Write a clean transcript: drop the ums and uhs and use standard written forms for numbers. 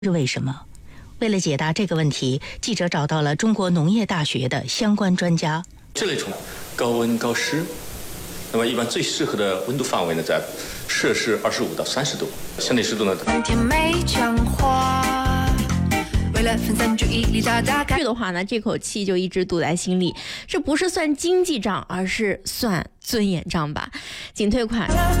是为什么？为了解答这个问题，记者找到了中国农业大学的相关专家。 这类虫高温高湿，那么一般最适合的温度范围呢，在摄氏25到30度，相对湿度呢。 甜美讲话，为了分散注意力，大的话呢，这口气就一直堵在心里。这不是算经济账，而是算尊严账吧？仅退款。